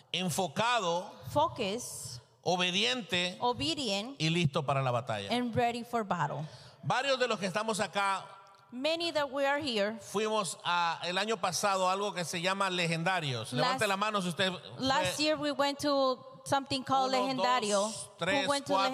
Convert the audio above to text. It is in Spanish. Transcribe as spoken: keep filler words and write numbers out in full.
enfocado, focused, obediente obedient, y listo para la batalla. and ready for battle. Varios de los que estamos acá Many that we are here. fuimos a, el año pasado a algo que se llama Legendarios. Levante Last- la mano si usted Last fue. year we went to something called Uno, Legendario. dos, tres, Who went to cuatro,